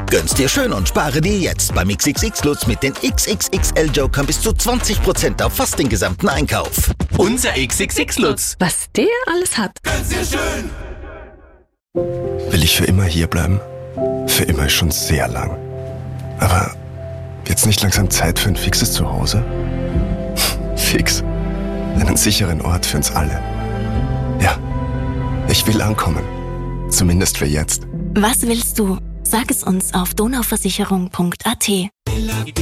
Gönn's dir schön und spare dir jetzt beim XXX Lutz mit den XXXL Jokern bis zu 20% auf fast den gesamten Einkauf. Unser XXX Lutz. Was der alles hat. Gönn's dir schön. Will ich für immer hier bleiben? Für immer ist schon sehr lang. Aber jetzt nicht langsam Zeit für ein fixes Zuhause? Fix. Einen sicheren Ort für uns alle. Ja, ich will ankommen. Zumindest für jetzt. Was willst du? Sag es uns auf donauversicherung.at.